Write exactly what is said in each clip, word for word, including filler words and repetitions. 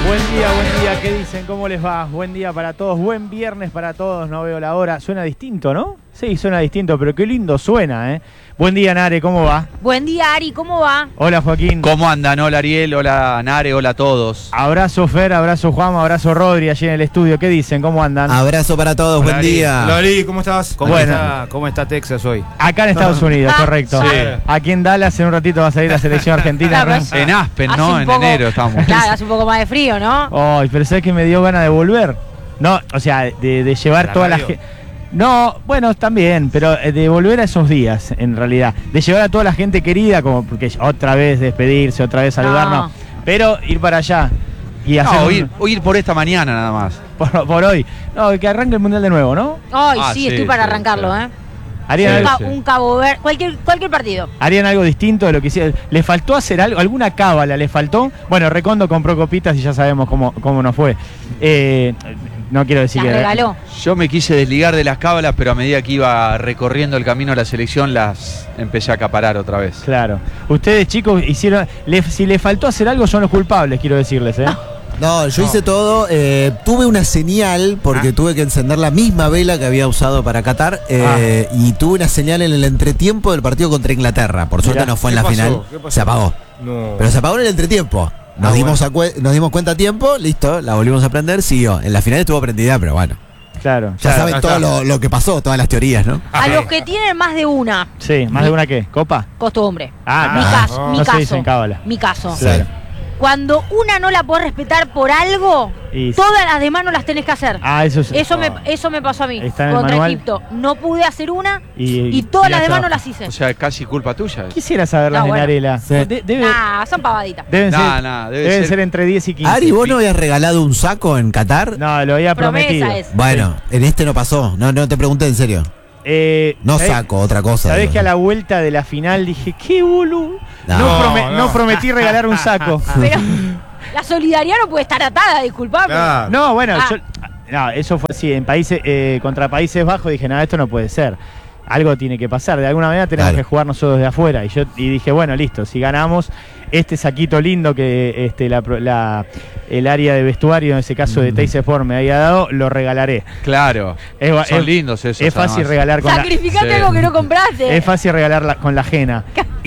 Buen día, buen día, ¿qué dicen? ¿Cómo les va? Buen día para todos, buen viernes para todos, no veo la hora. Suena distinto, ¿no? Sí, suena distinto, pero qué lindo suena, ¿eh? Buen día, Nare, ¿cómo va? Buen día, Ari, ¿cómo va? Hola, Joaquín. ¿Cómo andan? Hola, Ariel, hola, Nare, hola a todos. Abrazo, Fer, abrazo, Juanma, abrazo, Rodri, allí en el estudio. ¿Qué dicen? ¿Cómo andan? Abrazo para todos, Hola, buen Ari. día. Hola, Ari, ¿cómo estás? ¿Cómo, Bueno. está, ¿Cómo está Texas hoy? Acá en Estados Unidos, correcto. Sí. Aquí en Dallas en un ratito va a salir la selección argentina. Claro, arranca- En Aspen, Hace ¿no? un En poco- enero estamos. Claro, hace un poco más de frío, ¿no? Ay, pero ¿sabes que me dio ganas de volver? No, o sea, de, de llevar ¿La toda la radio? gente. No, bueno, también, pero eh, de volver a esos días, en realidad. De llevar a toda la gente querida, como porque otra vez despedirse, otra vez saludarnos. No. Pero ir para allá y hacer No, un- ir, o ir por esta mañana nada más. por, por hoy. No, que arranque el mundial de nuevo, ¿no? Ay, Ah, sí, sí, estoy para sí, arrancarlo, sí. ¿eh? Harían, Sí, Un, algo, ca- un Cabo Verde, cualquier, cualquier partido. harían algo distinto de lo que hicieron. ¿Le faltó hacer algo? ¿Alguna cábala le faltó? Bueno, Recondo compró copitas y ya sabemos cómo, cómo nos fue. Eh, no quiero decir Las que. regaló. Yo me quise desligar de las cábalas, pero a medida que iba recorriendo el camino a la selección, las empecé a acaparar otra vez. Claro. Ustedes, chicos, hicieron. le- si le faltó hacer algo, son los culpables, quiero decirles, ¿eh? No, yo No. hice todo. eh, tuve una señal porque Ah. tuve que encender la misma vela que había usado para Qatar. eh, Y tuve una señal en el entretiempo del partido contra Inglaterra. Por suerte Mirá. no fue en ¿Qué la pasó? final. ¿Qué pasó? Se apagó. No. Pero se apagó en el entretiempo. Nos, Ah, dimos, a cue- nos dimos cuenta a tiempo, listo, la volvimos a prender, siguió. En la final estuvo prendida, pero bueno. Claro. Ya claro. saben ya todo está. lo, lo que pasó, todas las teorías, ¿no? A los que tienen más de una Sí, más de una qué, copa. costumbre. Ah, mi no. caso, no. mi No se caso. dice en cábala. Mi caso. Claro. Cuando una no la podés respetar por algo, Y- todas las demás no las tenés que hacer. Ah, eso es. Eso me, eso me pasó a mí. Está en el Contra manual. Egipto. No pude hacer una Y- y, todas y las la demás chao. no las hice. O sea, casi culpa tuya. Quisiera saber las No, de bueno. Narela. Sí. De- debe- Ah, son pavaditas. deben Nah, ser, nah, debe deben ser- ser entre diez y quince. Ari, ¿vos no habías regalado un saco en Qatar? No, lo había Promesa prometido. es. Bueno, en este no pasó. No, no te pregunté en serio. Eh, No ¿sabés- saco, otra cosa. Sabés digo. que a la vuelta de la final dije, qué boludo. No, No, prome- no no. prometí regalar un saco. Pero la solidaridad no puede estar atada, disculpame. Claro. No, bueno, Ah. yo. No, eso fue así. En países, eh, contra Países Bajos dije, nada, esto no puede ser. Algo tiene que pasar. De alguna manera tenemos Claro. que jugar nosotros de afuera. Y yo y dije, bueno, listo, si ganamos este saquito lindo que este, la, pro- la- el área de vestuario, en ese caso de Teis Sport, me había dado, lo regalaré. Claro. Es, Son es- lindos esos. es fácil además. regalar con la, Sacrificate Sí. algo que no compraste. es fácil regalar la- con la ajena.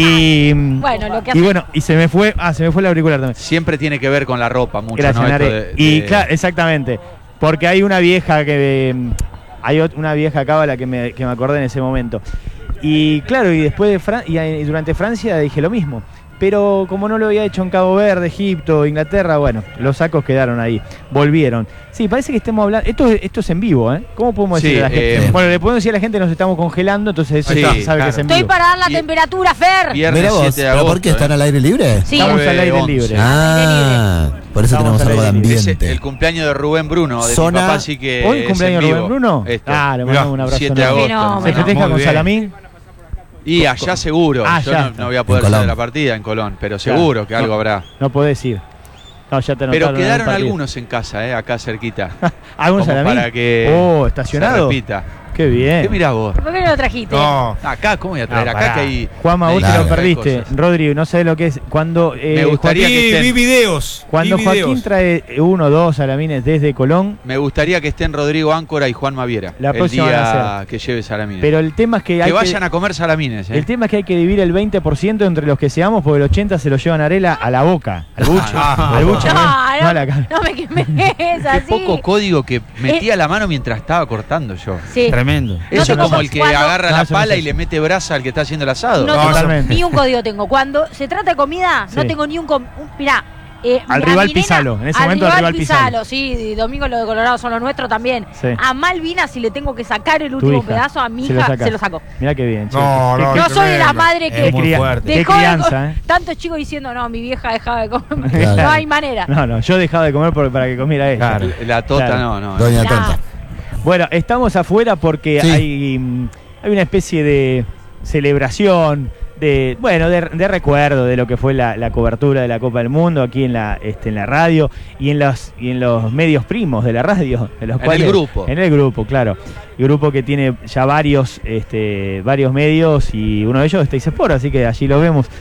Y Bueno, lo que y hace- bueno, y se me fue, ah, se me fue el auricular también. Siempre tiene que ver con la ropa, mucho, Gracias, ¿no? Esto Nare. de- Y de- claro, exactamente. Porque hay una vieja que. mm, Hay ot- una vieja cábala que me, que me acordé en ese momento. Y claro, y después de Fran- y eh, durante Francia dije lo mismo. Pero como no lo había hecho en Cabo Verde, Egipto, Inglaterra, bueno, los sacos quedaron ahí. Volvieron. Sí, parece que estemos hablando. Esto, es- esto es en vivo, ¿eh? ¿Cómo podemos Sí, decirle a la gente? eh, Bueno, le podemos decir a la gente que nos estamos congelando, entonces eso Sí, ya sabe que claro. es en Estoy vivo. para dar la Y- temperatura, Fer. Viernes Mirá vos, siete de ¿pero agosto. por qué están ¿eh? al aire libre? Sí. Estamos al aire once. libre. Ah, por eso Estamos tenemos al algo de aire libre. Es ambiente. el cumpleaños de Rubén Bruno, de Zona- mi papá, así que ¿Hoy es cumpleaños en de vivo. Rubén Bruno? Este. Ah, le Mirá, mandamos un abrazo siete de enorme. agosto. Fenómeno. ¿Se festeja Muy con bien. Salamín? Y allá seguro. Ah, Yo ya. no, no voy a poder En hacer Colón. la partida en Colón, pero seguro que algo No, habrá. No podés ir. No, ya te Pero anotaron en el quedaron partido. algunos en casa, eh, acá cerquita. ¿Algunos como Salamín? para que Oh, se estacionado. repita. Qué bien. ¿Qué mirás vos? ¿Por qué no lo trajiste? No. Acá, ¿cómo voy a traer? No, acá pará. que hay. Juanma, vos te Claro. lo perdiste. Cosas. Rodri, no sabés lo que es. Cuando, eh, Me gustaría Joaquín- que Vi, estén- vi videos. cuando vi Joaquín videos. trae uno o dos salamines desde Colón, Me gustaría que estén Rodrigo Áncora y Juan Maviera. La el próxima van a día que lleve salamines. pero el tema es que hay que vayan a comer salamines, eh. el tema es que hay que dividir el veinte por ciento entre los que seamos, porque el ochenta por ciento se lo llevan a Arela a la boca, al buche, Ah, al buche, No, no, no a la no, cara. no me quemes Qué así. poco código que metía la mano mientras estaba cortando yo. Sí. Tremendo. Eso te es como pongas el que cuando- agarra No, la eso no pala se y hace. le mete brasa al que está haciendo el asado. No, No, tengo- totalmente. ni un código tengo. Cuando se trata de comida, no Sí. tengo ni un... com- un mirá, eh, Al a rival mi nena- pisalo, en ese al momento al rival rival pisalo. sí, y domingo los de Colorado son los nuestros también. Sí. A Malvinas, si le tengo que sacar el Tu último hija. pedazo, a mi Se lo hija sacás. se lo saco. Mirá qué bien, che. No, Qué- no, qué- No soy tremendo. la madre que- Es muy Cría- fuerte. Qué Dejó de crianza, co- ¿eh? Tantos chicos diciendo, no, mi vieja dejaba de comer. Claro. No hay manera. No, no, yo dejaba de comer por- para que comiera ella. Claro. La tota Claro. no, no. Doña Nah. Tonta. Bueno, estamos afuera porque Sí. hay, mm, hay una especie de celebración, de bueno, de, de recuerdo de lo que fue la, la cobertura de la Copa del Mundo aquí en la, este, en la radio y en los y en los medios primos de la radio, de los En el cuales- grupo. En el grupo, claro. El grupo que tiene ya varios, este, varios medios y uno de ellos es Teis Sport, así que allí lo vemos.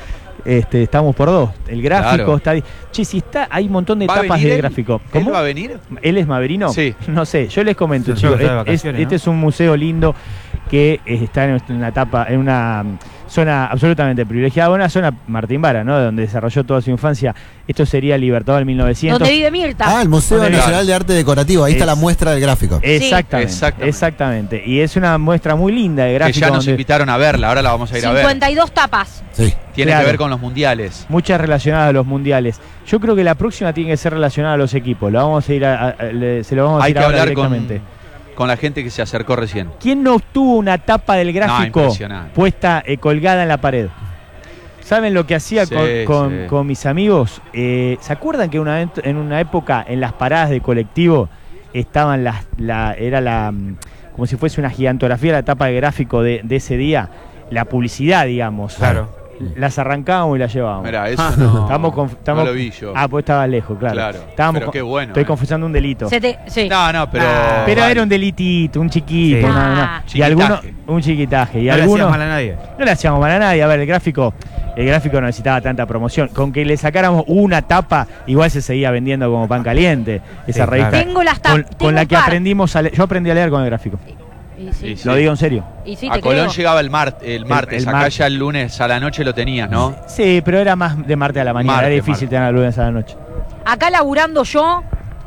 Este, estamos por dos. El gráfico Claro. está. Che, si está, hay un montón de ¿Va a etapas venir de él? gráfico. ¿Él va a venir? ¿Él es maverino? Sí. No sé, yo les comento, Yo chicos. creo que está de es- vacaciones, este ¿no? es un museo lindo que eh, está en una etapa, en una zona absolutamente privilegiada, una zona Martín Vara, ¿no? Donde desarrolló toda su infancia. Esto sería Libertador del mil novecientos. Donde vive Mirta. Ah, el Museo Claro. Nacional de Arte Decorativo. Ahí está Es- la muestra del gráfico. Exactamente, Exactamente. exactamente. Y es una muestra muy linda de Que gráfico. ya nos donde invitaron a verla, ahora la vamos a ir a ver. cincuenta y dos tapas. Sí. Tiene Claro. que ver con los mundiales. Muchas relacionadas a los mundiales. Yo creo que la próxima tiene que ser relacionada a los equipos. La vamos a ir a, a- a- le- se lo vamos a Hay decir que ahora hablar con, directamente. con la gente que se acercó recién. ¿Quién no obtuvo una tapa del gráfico impresionante. puesta eh, colgada en la pared? ¿Saben lo que hacía Sí, con, con- sí. con mis amigos? Eh, ¿Se acuerdan que una, vent- en una época en las paradas de colectivo estaban las, la, era la, mm, como si fuese una gigantografía la tapa de gráfico de, de ese día? La publicidad, digamos. Claro. Las arrancábamos y las llevábamos. Mira, eso no, Estamos conf- estamos- no lo vi yo. Ah, pues estaba lejos, claro. Claro, Estábamos pero con- qué bueno, Estoy eh. confesando un delito. Se te- sí. No, no, pero. Ah. Pero vale. era un delitito, un chiquito, Sí. no, no. Ah. Y algunos, Chiquitaje. un chiquitaje. Y No le algunos, hacías mal a nadie. no le hacíamos mal a nadie. A ver, el gráfico, el gráfico no necesitaba tanta promoción. Con que le sacáramos una tapa, igual se seguía vendiendo como pan caliente. Esa Sí, revista. claro. Tengo las Con, tapas. con la que aprendimos a leer. Yo aprendí a leer con el gráfico. Y sí. Y sí. Lo digo en serio. Y sí, a te Colón creo. llegaba el, mar- el martes, el acá mar- ya el lunes a la noche lo tenías, ¿no? Sí, pero era más de martes a la mañana. Martes, era difícil martes. tener el lunes a la noche. Acá laburando yo,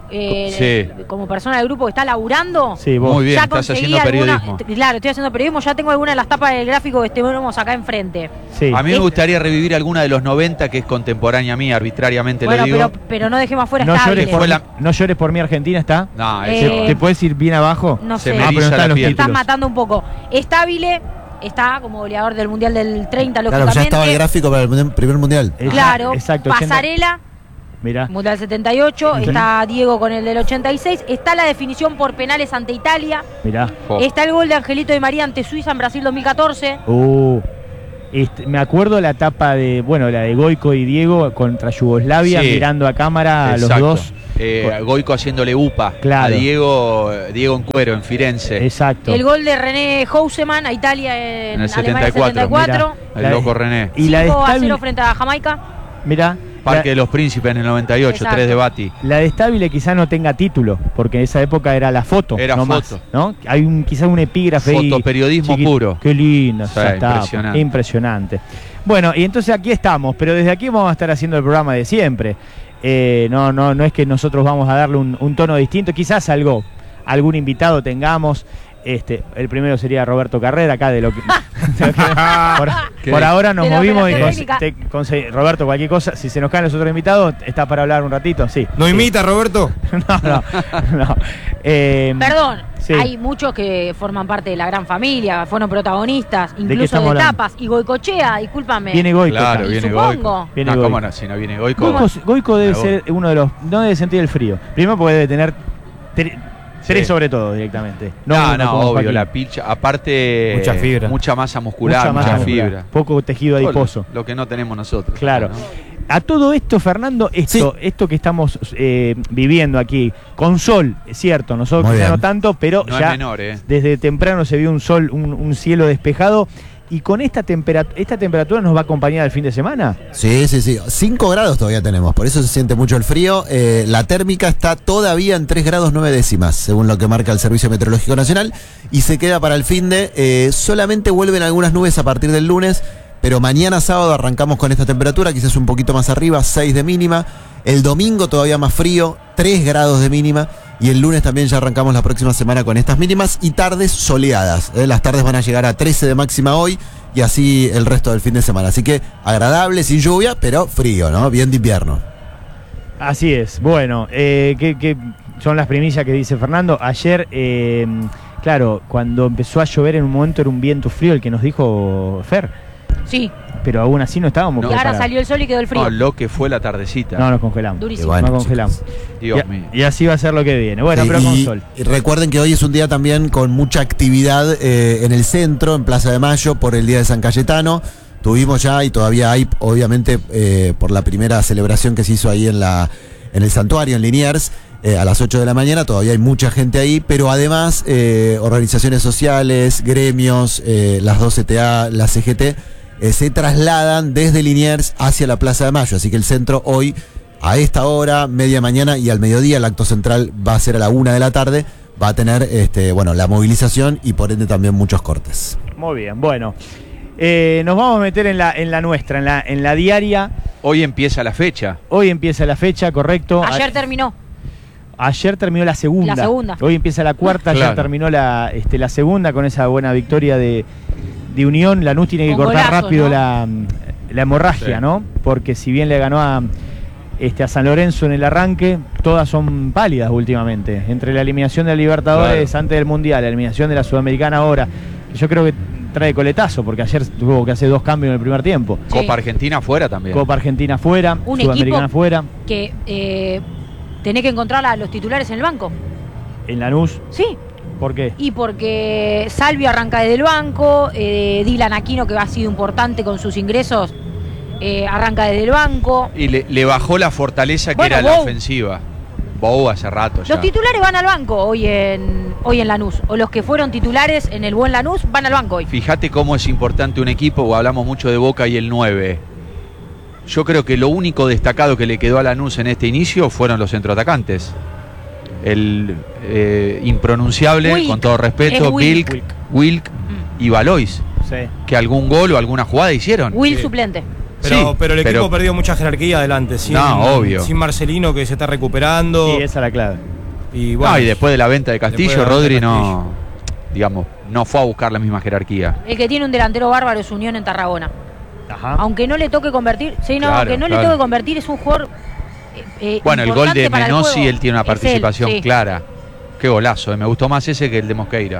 eh, Sí. como persona del grupo que está laburando. Sí, vos. Muy bien, ya estás conseguí haciendo alguna- periodismo. t- Claro, estoy haciendo periodismo. Ya tengo alguna de las tapas del gráfico que tenemos acá enfrente. Sí. A mí me Es- gustaría revivir alguna de los noventa que es contemporánea mía, arbitrariamente Bueno, lo digo. pero, pero no dejemos afuera No estable. llores, por, Fue la- no llores por mi Argentina, ¿está? No, Eh, eso- ¿Te, te puedes ir bien abajo? No se sé. me Ah, pero no eriza están la los piel. Estás títulos. matando un poco. Estable está como goleador del Mundial del treinta, Claro, lógicamente. ya estaba el gráfico para el mun- primer mundial. Exacto, Claro, exacto, ochenta. Pasarela, Mirá. Mundial setenta y ocho, Ujú. está Diego con el del ochenta y seis, está la definición por penales ante Italia, Mirá. Oh. está el gol de Angelito Di María ante Suiza en Brasil dos mil catorce. Uh, este, me acuerdo la etapa de, bueno, la de Goico y Diego contra Yugoslavia, Sí. mirando a cámara a los Exacto. dos. Eh, Goico haciéndole upa Claro. a Diego, Diego en cuero en Firenze. Exacto. El gol de René Houseman a Italia en, En el Alemania setenta y cuatro, setenta y cuatro. El La- loco René. Y la de cinco a cero Stabile, frente a Jamaica. mirá, Parque la, de los Príncipes en el noventa y ocho, Exacto. tres de Bati. la de Stabile quizá no tenga título, porque en esa época era la foto, Era no foto. más, ¿no? Hay un, quizá un epígrafe ahí Fotoperiodismo chiquito. puro. Qué linda Sí, esa etapa, impresionante. impresionante. Bueno, y entonces aquí estamos, pero desde aquí vamos a estar haciendo el programa de siempre. Eh, no, no, no es que nosotros vamos a darle un, un tono distinto, quizás algo, algún invitado tengamos. Este, el primero sería Roberto Carrera, acá de lo que, de lo que- por, ¿Qué? por ahora nos De la movimos y operación cons- técnica. te- conse- Roberto, cualquier cosa, si se nos caen los otros invitados, ¿está para hablar un ratito? Sí. ¿No sí. imita, Roberto? no, no, no. Eh, Perdón, sí. hay muchos que forman parte de la gran familia, fueron protagonistas, qué incluso de, estamos hablando? etapas. Y Goicochea, discúlpame. Viene Goico. Claro, acá. viene supongo. Goico. Viene no, Goico. ¿cómo no? Si no viene Goico. Goico, Goico debe Me voy. ser uno de los. No debe sentir el frío. Primero porque debe tener tre- tres Sí. sobre todo directamente. No, uno no, como obvio, Joaquín. la pilcha. Aparte, Mucha fibra. Mucha masa muscular, Mucha mucha, masa muscular, fibra. poco tejido Todo adiposo. Lo, lo que no tenemos nosotros. Claro. ¿no? A todo esto, Fernando, esto, esto que estamos eh, viviendo aquí, con sol, es cierto, nosotros Muy quizá bien. no tanto, pero No ya es menor, ¿eh? desde temprano se vio un sol, un, un cielo despejado. Y con esta, temperat- esta temperatura nos va a acompañar el fin de semana. Sí, sí, sí. cinco grados todavía tenemos, por eso se siente mucho el frío. Eh, la térmica está todavía en tres grados nueve décimas, según lo que marca el Servicio Meteorológico Nacional. Y se queda para el fin de. Eh, solamente vuelven algunas nubes a partir del lunes, pero mañana sábado arrancamos con esta temperatura, quizás un poquito más arriba, seis de mínima. El domingo todavía más frío, tres grados de mínima. Y el lunes también ya arrancamos la próxima semana con estas mínimas y tardes soleadas. ¿eh? Las tardes van a llegar a trece de máxima hoy y así el resto del fin de semana. Así que agradable, sin lluvia, pero frío, ¿no? Bien de invierno. Así es. Bueno, eh, que, que son las primicias que dice Fernando. Ayer, eh, claro, cuando empezó a llover en un momento era un viento frío el que nos dijo Fer, Sí, pero aún así no estábamos No. y ahora preparados. salió el sol y quedó el frío. No, lo que fue la tardecita. No, nos congelamos. Durísimo. Y bueno, nos congelamos. Dios y, mío. y así va a ser lo que viene. Bueno, Sí, pero con y, sol. y recuerden que hoy es un día también con mucha actividad eh, en el centro, en Plaza de Mayo, por el Día de San Cayetano. Tuvimos ya y todavía hay, obviamente, eh, por la primera celebración que se hizo ahí en, la, en el santuario, en Liniers, eh, a las ocho de la mañana. Todavía hay mucha gente ahí, pero además eh, organizaciones sociales, gremios, eh, las dos C T A, la C G T, eh, se trasladan desde Liniers hacia la Plaza de Mayo. Así que el centro hoy, a esta hora, media mañana y al mediodía, el acto central va a ser a la una de la tarde, va a tener este, bueno, la movilización y por ende también muchos cortes. Muy bien, bueno. Eh, nos vamos a meter en la, en la nuestra, en la, en la diaria. Hoy empieza la fecha. Hoy empieza la fecha, correcto. Ayer terminó. Ayer terminó la segunda. La segunda. Hoy empieza la cuarta, Claro. ayer terminó la, este, la segunda con esa buena victoria de, de Unión. Lanús tiene que Con cortar golazo, rápido ¿no? la, la hemorragia, Sí. ¿no? Porque si bien le ganó a, este, a San Lorenzo en el arranque, todas son pálidas últimamente. Entre la eliminación de la Libertadores Claro. antes del Mundial, la eliminación de la Sudamericana ahora. Yo creo que trae coletazo, porque ayer tuvo que hacer dos cambios en el primer tiempo. Sí. Copa Argentina afuera también. Copa Argentina fuera, Un Sudamericana equipo- fuera, Que eh, tenés que encontrar a los titulares en el banco. en Lanús. Sí. ¿Por qué? Y porque Salvio arranca desde el banco, eh, Dylan Aquino, que ha sido importante con sus ingresos, eh, arranca desde el banco. Y le, le bajó la fortaleza que Bueno, era la Bou. ofensiva. Bou hace rato ya. Los titulares van al banco hoy en, hoy en Lanús. O los que fueron titulares en el buen Lanús van al banco hoy. Fíjate cómo es importante un equipo, o hablamos mucho de Boca y el nueve. Yo creo que lo único destacado que le quedó a Lanús en este inicio fueron los centroatacantes. El eh, impronunciable, Wilk. con todo respeto, Es Wilk. Wilk, Wilk Mm. y Valois, Sí. que algún gol o alguna jugada hicieron. Will Sí. suplente. Pero, Sí, pero el equipo pero- perdió mucha jerarquía adelante. Sin, No, obvio. Sin Marcelino, que se está recuperando. Sí, esa es la clave. Y bueno, No, y después de la venta de Castillo, Después de la venta Rodri de no, digamos, no fue a buscar la misma jerarquía. El que tiene un delantero bárbaro es Unión en Tarragona. Ajá. Aunque no le toque convertir, sí, no, Claro, aunque no claro. le toque convertir, es un jugador. eh, eh, Bueno, el gol importante de para el Menossi, juego. él tiene una Es él, participación sí. clara. Qué golazo, eh, me gustó más ese que el de Mosqueira.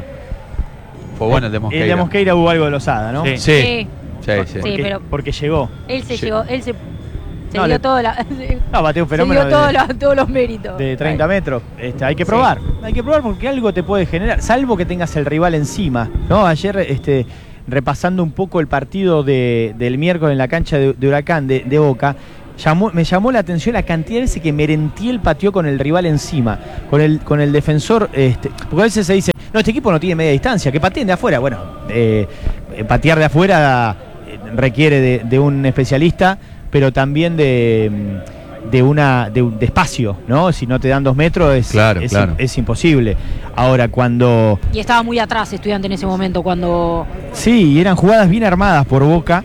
Fue bueno el de Mosqueira. El de Mosqueira hubo algo de Losada, ¿no? Sí. Sí, Sí. sí, sí. Sí, Porque, pero- porque llegó. Él se Sí. llegó, él se, se No, dio le- todo la, se, No, bateó un se fenómeno dio todo de, la- todos los méritos. de treinta metros. Este, hay que Sí. probar. Hay que probar porque algo te puede generar. Salvo que tengas el rival encima. ¿No? Ayer, este, repasando un poco el partido de, del miércoles en la cancha de, de Huracán de, de Boca, llamó, me llamó la atención la cantidad de veces que Merentiel pateó con el rival encima, con el, con el defensor. Este, porque a veces se dice, no, este equipo no tiene media distancia, que pateen de afuera. Bueno, eh, patear de afuera eh, requiere de, de un especialista, pero también de, de una de, un- de espacio, ¿no? Si no te dan dos metros es, Claro, es, claro. es imposible. Ahora, cuando... Y estaba muy atrás Estudiante en ese momento cuando Sí, eran jugadas bien armadas por Boca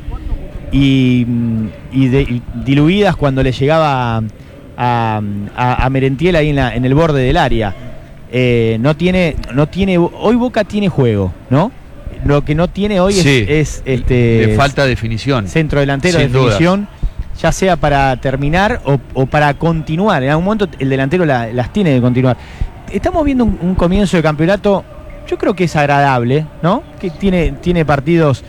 y, y, de- y diluidas cuando le llegaba a, a, a Merentiel ahí en, la- en el borde del área. Eh, no tiene, no tiene, hoy Boca tiene juego, ¿no? Lo que no tiene hoy es- Sí. es, este Le falta definición. centro delantero de Sin dudas. definición, ya sea para terminar o, o para continuar. En algún momento el delantero la- las tiene que continuar. Estamos viendo un, un comienzo de campeonato, yo creo que es agradable, ¿no? Que tiene, tiene partidos.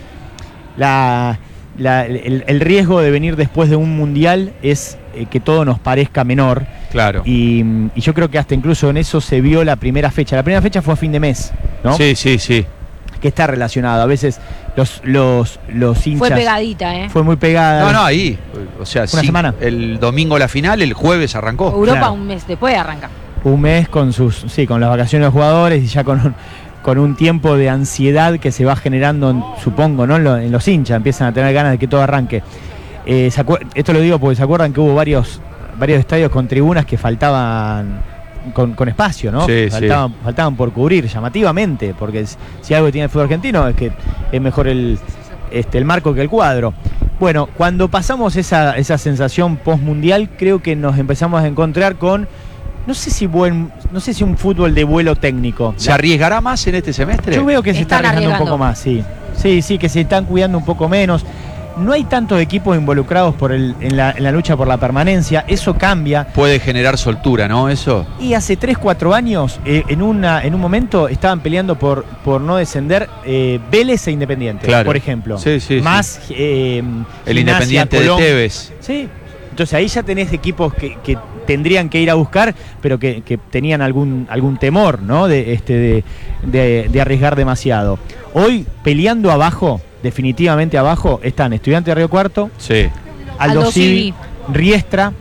La, la- el, el riesgo de venir después de un mundial es eh, que todo nos parezca menor. Claro. Y, y yo creo que hasta incluso en eso se vio la primera fecha. La primera fecha fue a fin de mes, ¿no? Sí, sí, sí. Que está relacionado. A veces los, los, los hinchas. fue pegadita, ¿eh? Fue muy pegada. No, no, ahí. O sea, Una sí, semana. el domingo la final, el jueves arrancó. Europa claro. un mes después arranca. Un mes con sus, sí, con las vacaciones de los jugadores y ya con un, con un tiempo de ansiedad que se va generando, en- supongo, ¿no? En, lo- en los hinchas, empiezan a tener ganas de que todo arranque. Eh, ¿se acuer- esto lo digo porque se acuerdan que hubo varios, varios estadios con tribunas que faltaban con, con espacio, ¿no? Sí, faltaban, faltaban por cubrir llamativamente, porque es- si algo que tiene el fútbol argentino es que es mejor el, este, el marco que el cuadro. Bueno, cuando pasamos esa, esa sensación post-mundial, creo que nos empezamos a encontrar con, no sé si buen, no sé si un fútbol de vuelo técnico. ¿Se arriesgará más en este semestre? Yo veo que se está Están arriesgando un poco arriesgando. más, sí. Sí, sí, que se están cuidando un poco menos. No hay tantos equipos involucrados por el, en, la, en la lucha por la permanencia, eso cambia. Puede generar soltura, ¿no? Eso. Y hace tres cuatro años, eh, en, una, en un momento, estaban peleando por, por no descender eh, Vélez e Independiente, Claro. por ejemplo. Sí, sí, Más eh, El Gimnasia, Independiente Colón. de Tevez. Sí. Entonces ahí ya tenés equipos que, que tendrían que ir a buscar, pero que, que tenían algún, algún temor, ¿no? De, este, de, de- de arriesgar demasiado. Hoy, peleando abajo, definitivamente abajo, están Estudiantes de Río Cuarto, Sí. Aldo, Aldo Civi, Civi. Riestra,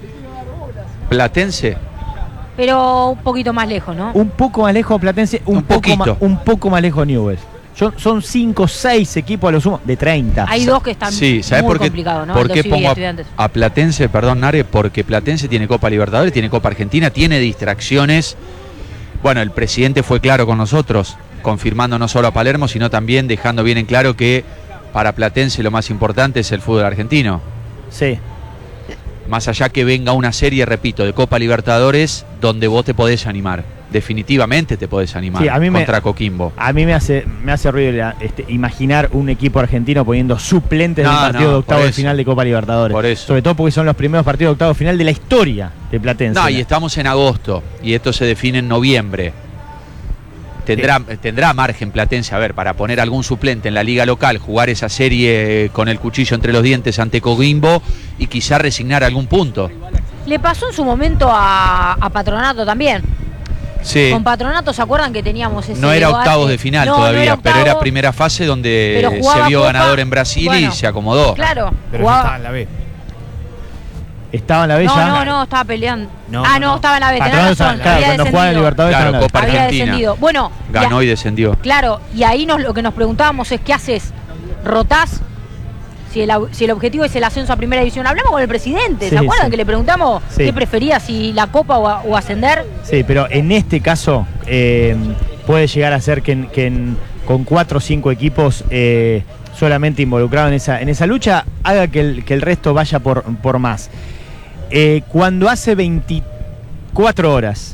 Platense. Pero un poquito más lejos, ¿no? un poco más lejos Platense, un, Un poco poquito. más, un poco más lejos Newell's. Son, son cinco, seis equipos a lo sumo de treinta. Hay dos que están Sí, ¿sabes muy por qué, complicados, ¿no? por Aldo qué Civi y pongo a, Estudiantes. a Platense, perdón, Nare? Porque Platense tiene Copa Libertadores, tiene Copa Argentina, tiene distracciones. Bueno, el presidente fue claro con nosotros, confirmando no solo a Palermo, sino también dejando bien en claro que para Platense lo más importante es el fútbol argentino. Sí. Más allá que venga una serie, repito, de Copa Libertadores, donde vos te podés animar. Definitivamente te podés animar Sí, a mí me- contra Coquimbo. A mí me hace, me hace ruido la- este, imaginar un equipo argentino poniendo suplentes No, del partido no, de octavo por de eso. final de Copa Libertadores. Por eso. Sobre todo porque son los primeros partidos de octavo de final de la historia de Platense. No, y estamos en agosto, y esto se define en noviembre. Tendrá, tendrá margen Platense, a ver, para poner algún suplente en la liga local, jugar esa serie con el cuchillo entre los dientes ante Coquimbo y quizá resignar algún punto. Le pasó en su momento a, a Patronato también. Sí. Con Patronato, ¿se acuerdan que teníamos ese No era debate? octavos de final No, no todavía, era pero era octavo, primera fase donde pero se jugaba vio Copa. ganador en Brasil Bueno, y se acomodó. Claro, Pero ya jugaba- está en la B. Estaba en la No, bella. no, no, estaba peleando. No, ah, no, no. estaba en la B, tenés Patronato, razón. claro, había cuando jugaba en descendido. Libertadores Claro, estaba en la Copa B. Había Argentina. descendido. Bueno, Ganó y, y descendió. claro, y ahí nos, lo que nos preguntábamos es ¿qué haces? ¿Rotás? Si el, au- si el objetivo es el ascenso a primera división. Hablamos con el presidente, Sí, ¿se acuerdan sí. que le preguntamos Sí. qué prefería, si la Copa o, a- o ascender? Sí, pero en este caso eh, puede llegar a ser que, en- que en- con cuatro o cinco equipos eh, solamente involucrados en esa, en esa lucha haga que el, que el resto vaya por, por más. Eh, cuando hace veinticuatro horas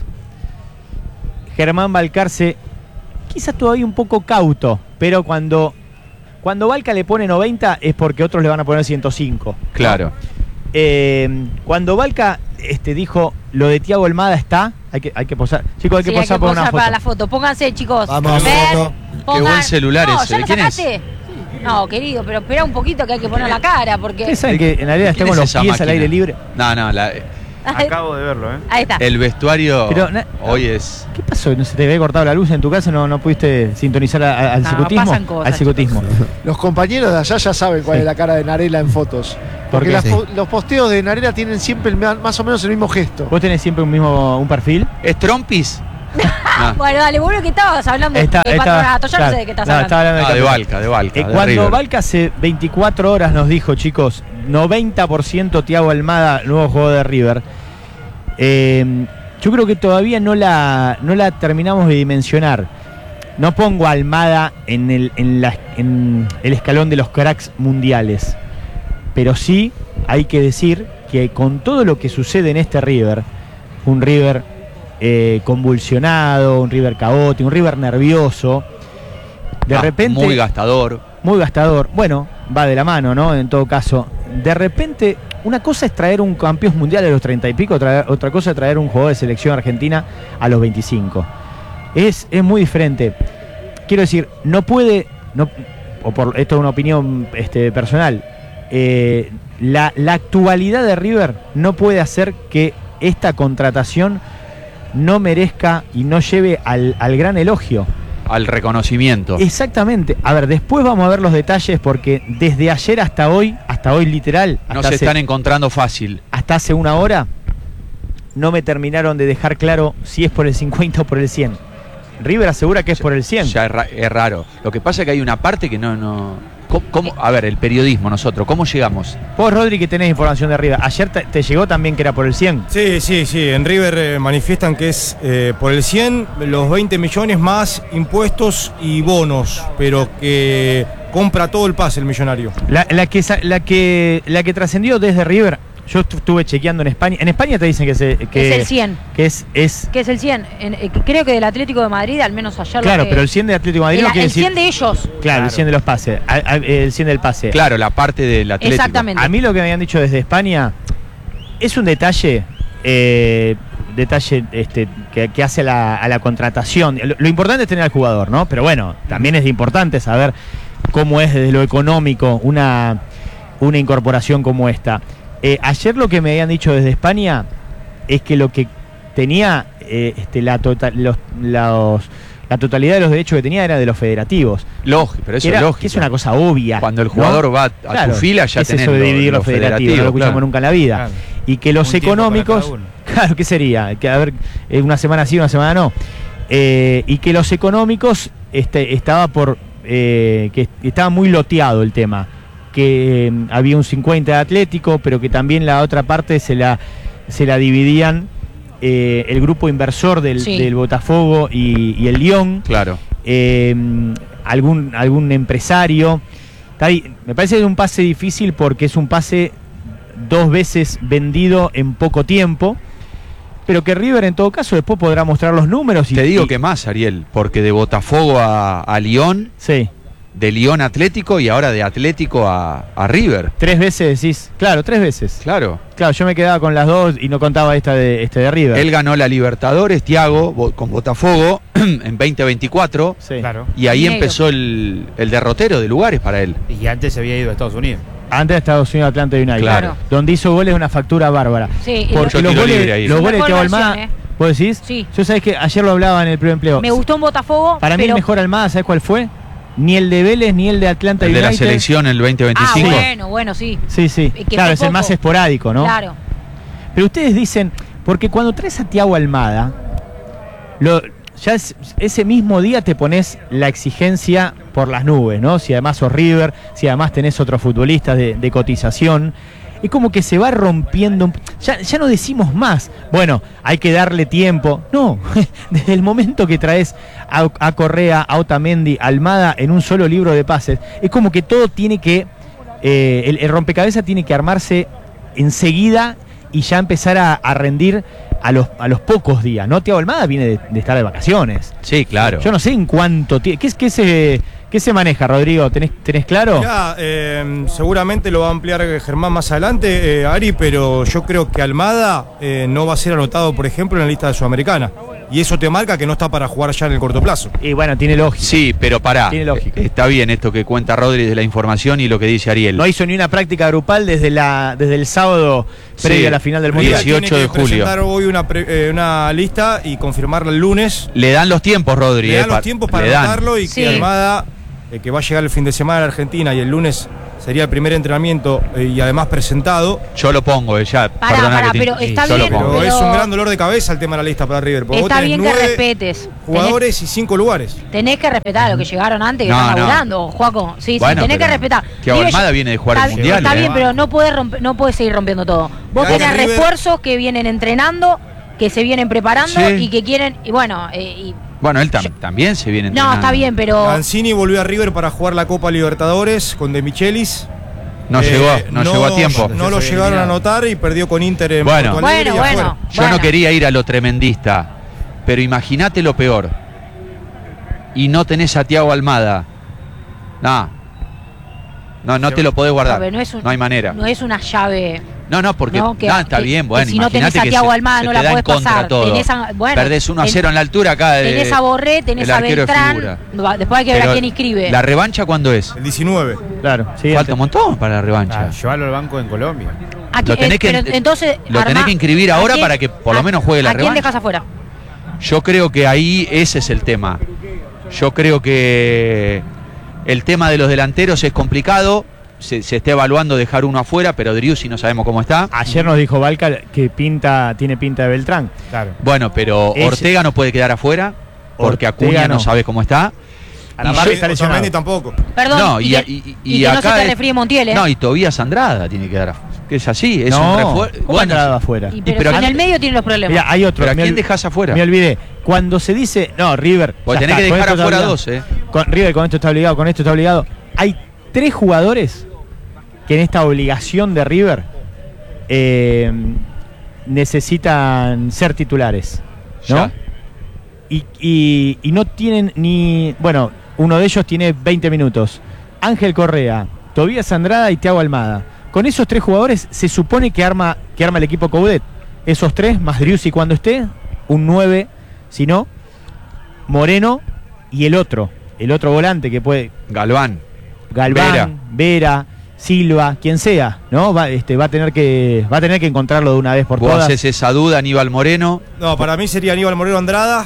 Germán Balcarce, quizás todavía un poco cauto, pero cuando, cuando Balca le pone noventa es porque otros le van a poner ciento cinco. Claro. Eh, cuando Balca este, dijo lo de Thiago Almada está, hay que, hay que posar. Chicos, hay que Sí, posar por una posar foto. para la foto. Pónganse, chicos. Vamos, Ven, foto. pongan- Qué buen celular no, ese. ¿ya ¿De lo quién es? sacaste? No, querido, pero espera un poquito que hay que poner la cara, porque... ¿Ustedes saben que en la arena está ¿Quién con es los esa pies máquina? al aire libre? No, no, la- Acabo de verlo, ¿eh? Ahí está. el vestuario Pero, na- hoy es... ¿Qué pasó? ¿No se te había cortado la luz en tu casa? ¿No, no pudiste sintonizar a- a- al No, cicutismo? pasan cosas, al cicutismo. Los compañeros de allá ya saben cuál Sí. es la cara de Narela en fotos. ¿Por Porque qué? las Sí. po- los posteos de Narela tienen siempre el ma- más o menos el mismo gesto. ¿Vos tenés siempre un mismo un perfil? ¿Es Trompis? No, Bueno, dale, vos que estabas hablando Está- de está- Patronato, yo claro, no sé de qué estás no, hablando. estaba hablando no, de Capital. Balca, de Balca. Eh, de cuando River. Balca hace veinticuatro horas nos dijo, chicos, noventa por ciento Thiago Almada, nuevo juego de River, eh, yo creo que todavía no la, no la terminamos de dimensionar. No pongo a Almada en el, en, la, en el escalón de los cracks mundiales, pero sí hay que decir que con todo lo que sucede en este River, un River eh, convulsionado, un River caótico, un River nervioso, de Ah, repente... Muy gastador. Muy gastador. Bueno, va de la mano, ¿no? En todo caso. De repente, una cosa es traer un campeón mundial a los treinta y pico, traer- otra cosa es traer un jugador de selección argentina a los veinticinco. Es, es muy diferente. Quiero decir, no puede, no, o por esto es una opinión este, personal, eh, la, la actualidad de River no puede hacer que esta contratación no merezca y no lleve al, al gran elogio. Al reconocimiento. Exactamente. A ver, después vamos a ver los detalles porque desde ayer hasta hoy, hasta hoy literal, No hasta, se hace, están encontrando fácil. hasta hace una hora, no me terminaron de dejar claro si es por el cincuenta o por el cien. River asegura que es por el cien. Ya es, ra- es raro. Lo que pasa es que hay una parte que no... no ¿Cómo- cómo? A ver, el periodismo nosotros, ¿cómo llegamos? Vos, Rodri, que tenés información de River, ayer te, te llegó también que era por el cien. Sí, sí, sí. En River eh, manifiestan que es eh, por el cien, los veinte millones más impuestos y bonos, pero que compra todo el pase el millonario. La, la que, sa- la que, la que trascendió desde River, yo estu- estuve chequeando en España. En España te dicen que, se, que Es el cien. Que es, es ¿Qué es el cien? En- eh, creo que del Atlético de Madrid, al menos ayer claro, lo que... pero el cien de Atlético de Madrid el, no quiere el decir. cien de ellos. Claro, el cien de los pases. a- a- El cien del pase. Claro, la parte del Atlético. Exactamente. A mí lo que me habían dicho desde España es un detalle, eh, detalle este, que, que hace a la, a la contratación. Lo, lo importante es tener al jugador, ¿no? Pero bueno, también es importante saber cómo es desde lo económico una, una incorporación como esta. Eh, ayer lo que me habían dicho desde España es que lo que tenía eh, este, la, tota- los, los- la totalidad de los derechos que tenía era de los federativos. Lógico, pero eso Que era- es lógico. que es una cosa obvia. Cuando el ¿no? jugador va a Claro, tu fila ya ¿qué es tenés eso de lo- dividir lo los federativos, federativo, no lo escuchamos claro. nunca en la vida. Claro. Y que los Un tiempo para económicos, cada uno. claro, ¿qué sería? Que a ver, eh, una semana sí, una semana no. Eh, y que los económicos este, estaba por eh, que estaba muy loteado el tema, que eh, había un cincuenta de Atlético, pero que también la otra parte se la, se la dividían eh, el grupo inversor del, Sí. del Botafogo y, y el Lyon, Claro. eh, algún, algún empresario. Está ahí. Me parece que es un pase difícil porque es un pase dos veces vendido en poco tiempo, pero que River en todo caso después podrá mostrar los números. Y, Te digo y- que más, Ariel, porque de Botafogo a, a Lyon, Sí, de Lyon a Atlético y ahora de Atlético a, a River. tres veces decís, claro, tres veces. Claro. Claro, yo me quedaba con las dos y no contaba esta de, este de River. Él ganó la Libertadores, Thiago, bo- con Botafogo en veinte veinticuatro. Sí. Claro. Y ahí Negro. empezó el, el derrotero de lugares para él. Y antes se había ido a Estados Unidos. Antes de Estados Unidos, Atlanta United. Claro. Donde hizo goles una factura bárbara. Sí, y Porque Yo los tiro goles, libre ahí. los Su goles de mejor Thiago versión, Almada, ¿eh? ¿vos decís? Sí. Yo sabés que ayer lo hablaba en el primer empleo. Me gustó en Botafogo. Para mí pero... el mejor Almada, ¿sabés cuál fue? Ni el de Vélez ni el de Atlanta El de United. la selección el veinte Ah, veinticinco. bueno, bueno, sí. Sí, sí. Que Claro, fue es el más poco. esporádico, ¿no? Claro. Pero ustedes dicen, porque cuando traes a Thiago Almada, lo, ya es- ese mismo día te pones la exigencia por las nubes, ¿no? Si además sos River, si además tenés otros futbolistas de, de cotización. Es como que se va rompiendo. un- Ya, ya no decimos más. Bueno, hay que darle tiempo. No, desde el momento que traes a, a Correa, a Otamendi, a Almada en un solo libro de pases, es como que todo tiene que. eh, el, el rompecabezas tiene que armarse enseguida y ya empezar a, a rendir a los, a los pocos días, ¿no? Thiago Almada viene de, de estar de vacaciones. Sí, claro. Yo no sé en cuánto tiempo. ¿Qué, es- qué, se, ¿Qué se maneja, Rodrigo? ¿Tenés, tenés claro? Mirá, eh, seguramente lo va a ampliar eh, Germán más adelante, eh, Ari, pero yo creo que Almada eh, no va a ser anotado, por ejemplo, en la lista de Sudamericana. Y eso te marca que no está para jugar ya en el corto plazo. Y bueno, tiene lógica. Sí, pero pará. Tiene lógica. Está bien esto que cuenta Rodri de la información y lo que dice Ariel. No hizo ni una práctica grupal desde, la, desde el sábado previo Sí. a la final del River Mundial. dieciocho tiene de que julio. presentar hoy una, pre- eh, una lista y confirmarla el lunes. Le dan los tiempos, Rodri. Le eh, dan los pa- tiempos para le dan. anotarlo y Sí. que Almada, eh, que va a llegar el fin de semana a la Argentina y el lunes sería el primer entrenamiento eh, y además presentado. Yo lo pongo, eh, ya. Pará, perdona pará, que te- pero está yo lo bien, pongo. Pero, pero- es un gran dolor de cabeza el tema de la lista para River. porque vos Está tenés bien que nueve respetes. jugadores y cinco lugares. Tenés que respetar a los que llegaron antes, que No, están no. laburando, Juaco. Sí, Bueno, sí, tenés que pero respetar. que River Almada ya- viene de jugar está, el Mundial, Está eh. bien, pero no podés, romper, no podés seguir rompiendo todo. Vos Mirá tenés que River- refuerzos que vienen entrenando, que se vienen preparando Sí. y que quieren. Y bueno, eh, y- Bueno, él tam- también se viene no, entrenando. está bien, pero. Mancini volvió a River para jugar la Copa Libertadores con De Michelis. No Eh, llegó, no, llegó a tiempo. No lo llegaron a anotar y perdió con Inter en Bueno. Porto Alegre Bueno, y afuera. bueno. Yo no quería ir a lo tremendista, pero imagínate lo peor. Y no tenés a Thiago Almada. No. No, no te lo podés guardar. No, pero no es un- no hay manera. No es una llave. No, no, porque No, que- no, está que- bien, que bueno, si no tenés imagínate a que Thiago se- Almada se no te la da en podés contra pasar. todo. Tenés a- bueno, Perdés uno a cero en la altura acá de, Tenés a Borré, tenés el a arquero de Beltrán. figura. Va- Después hay que ver Pero a quién inscribe. ¿La revancha cuándo es? El diecinueve. Claro, sí. Falta un montón para la revancha. Ah, llevarlo al banco en Colombia. ¿A Lo quién- tenés eh, que- pero entonces, lo tenés armá- que inscribir ¿a ahora quién- para que por lo a- menos juegue la ¿A quién revancha? dejas afuera? Yo creo que ahí ese es el tema. Yo creo que el tema de los delanteros es complicado. Se, se está evaluando dejar uno afuera, pero Driussi no sabemos cómo está. Ayer nos dijo Valca que pinta, tiene pinta de Beltrán. Claro. Bueno, pero Ese- Ortega no puede quedar afuera, porque Ortega Acuña no. no. sabe cómo está. Aramar está lesionado. Otamendi tampoco. Perdón, No, y, y, que, y- y y que no se acá te es- refríe Montiel, ¿eh? No, y Tobías Andrada tiene que quedar afuera. Que es así, es no, un refuerzo. ¿cómo Andrada afuera? Y pero, pero si en antes- el medio tiene los problemas. Mira, hay otro. ¿Pero a me quién ol- dejás afuera? Me olvidé. Cuando se dice, no, River. Porque ya tenés está, que con dejar esto está afuera obligado. dos, ¿eh? Con River, con esto está obligado, con esto está obligado. Hay tres jugadores que en esta obligación de River eh, necesitan ser titulares, ¿no? Ya. Y, y- y no tienen ni. Bueno, uno de ellos tiene veinte minutos. Ángel Correa, Tobías Andrada y Thiago Almada. Con esos tres jugadores se supone que arma, que arma el equipo Coudet. Esos tres, más Driussi cuando esté, un nueve, si no, Moreno y el otro, el otro volante que puede. Galván. Galván, Vera. Vera, Silva, quien sea, ¿no? Va, este, va a tener que, va a tener que encontrarlo de una vez por Vos todas. haces esa duda, Aníbal Moreno. No, para mí sería Aníbal Moreno Andrada,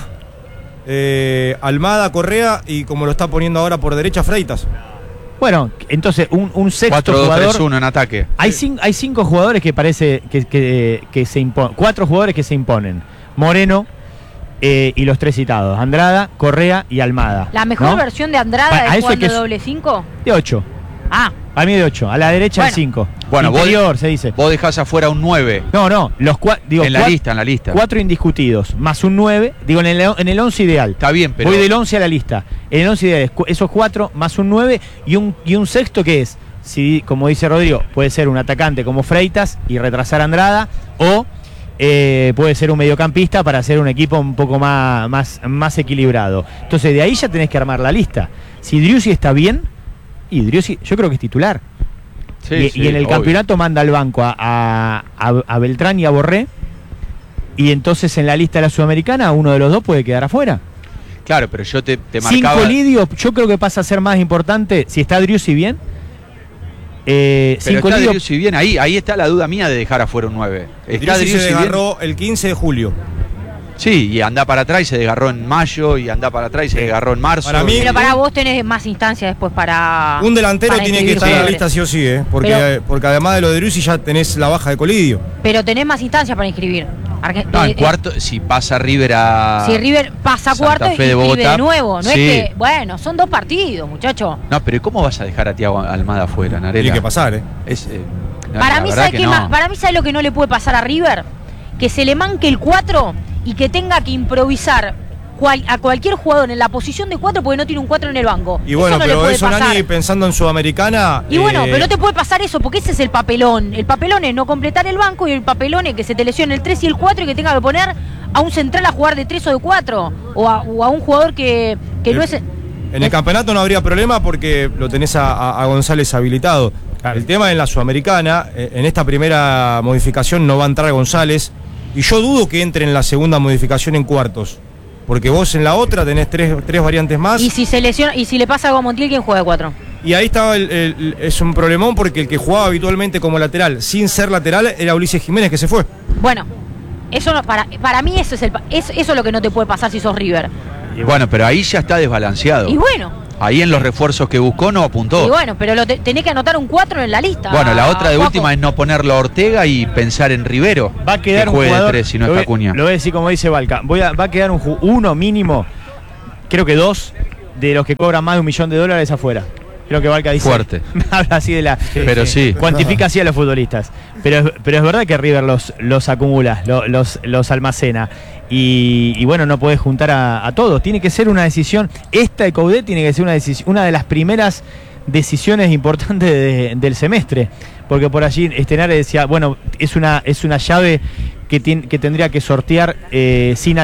eh, Almada, Correa y como lo está poniendo ahora por derecha, Freitas. Bueno, entonces un, un sexto cuatro dos jugador. tres uno en ataque. Hay, cin- hay cinco jugadores que parece que, que- que se imponen. Cuatro jugadores que se imponen. Moreno, eh, y los tres citados, Andrada, Correa y Almada. ¿La mejor ¿no? versión de Andrada Pa- a es eso jugando hay que- doble cinco? De ocho. Ah, A mí de ocho. A la derecha el Bueno. cinco. Bueno, vos- Interior, se dice. Vos dejás afuera un nueve No, no. Los cua- digo, en la cua- lista, en la lista. Cuatro indiscutidos, más un nueve. Digo, en el, en el once ideal. Está bien, pero Voy del once a la lista. En el once ideal es cu- esos cuatro, más un nueve y un, y un sexto que es, si, como dice Rodrigo, puede ser un atacante como Freitas y retrasar a Andrada, o eh, puede ser un mediocampista para hacer un equipo un poco más, más, más equilibrado. Entonces, de ahí ya tenés que armar la lista. Si Driussi está bien, y Driussi yo creo que es titular. Sí, y, sí, y en el obvio. campeonato manda al banco a, a, a- a Beltrán y a Borré, y entonces en la lista de la Sudamericana uno de los dos puede quedar afuera. Claro, pero yo te, te Sin marcaba. Colidio, yo creo que pasa a ser más importante si está Driussi bien. Eh, Pero sin está Colidio, Driussi bien, ahí, ahí está la duda mía de dejar afuera un nueve. Está Driussi se Driussi bien. desgarró el quince de julio. Sí, y anda para atrás y se desgarró en mayo, y anda para atrás y se desgarró en marzo. Para mí- pero para vos tenés más instancias después para. Un delantero para tiene que inscribir estar en la jugadores. lista sí o sí, ¿eh? Porque, Pero- eh, porque además de lo de Driussi ya tenés la baja de Colidio. Pero tenés más instancias para inscribir. Arge- No, en eh, cuarto, si pasa River a. Si River pasa Santa cuarto y Fe de inscribe Bogotá, de nuevo. No sí. es que. Bueno, son dos partidos, muchacho. No, pero ¿cómo vas a dejar a Thiago Almada afuera, Narela? Tiene que pasar, ¿eh? Es, eh, no, Para la mí, verdad ¿sabe que qué no. más? Para mí, ¿sabe lo que no le puede pasar a River? Que se le manque el cuatro y que tenga que improvisar cual- a cualquier jugador en la posición de cuatro porque no tiene un cuatro en el banco. Y bueno, eso no le pero puede eso pasar. Nani pensando en Sudamericana. Y bueno, eh, pero no te puede pasar eso, porque ese es el papelón. El papelón es no completar el banco y el papelón es que se te lesione el tres y el cuatro y que tenga que poner a un central a jugar de tres o de cuatro. O a, o a un jugador que, que no Eh, es... En el campeonato no habría problema porque lo tenés a, a- a González habilitado. El tema en la Sudamericana, eh, en esta primera modificación no va a entrar González. Y yo dudo que entre en la segunda modificación en cuartos. Porque vos en la otra tenés tres, tres variantes más. Y si se lesiona, y si le pasa algo a Montiel, ¿quién juega de cuatro? Y ahí estaba el, el- es un problemón porque el que jugaba habitualmente como lateral, sin ser lateral, era Ulises Jiménez, que se fue. Bueno, eso no, para, para mí eso es el pa- es, eso es lo que no te puede pasar si sos River. Y bueno, pero ahí ya está desbalanceado. Y bueno, Ahí en los refuerzos que buscó no apuntó. y bueno, pero lo te- tenés que anotar un cuatro en la lista. Bueno, la otra de Juaco. última es no ponerlo a Ortega y pensar en Rivero. va a quedar que un juegue de jugador. tres si no lo está voy- Acuña. Lo voy a decir como dice Balca. Voy a, va a quedar un ju- uno mínimo, creo que dos, de los que cobran más de un millón de dólares afuera. Creo que Balca dice. Fuerte. Habla así de la. Pero sí. Cuantifica así a los futbolistas. Pero, es- pero es verdad que River los, los acumula, lo- los, los almacena. Y, y bueno, no puede juntar a, a todos. Tiene que ser una decisión. Esta de Coudet tiene que ser una, decisión, una de las primeras decisiones importantes de- del semestre. Porque por allí Estenare decía, bueno, es una, es una llave que, tien- que tendría que sortear eh, sin